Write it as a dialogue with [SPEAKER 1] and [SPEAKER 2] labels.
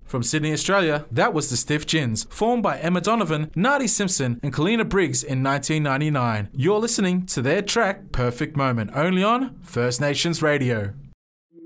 [SPEAKER 1] From Sydney, Australia, that was the Stiff Gins, formed by Emma Donovan, Nardi Simpson and Kalina Briggs in 1999. You're listening to their track Perfect Moment, only on First Nations Radio.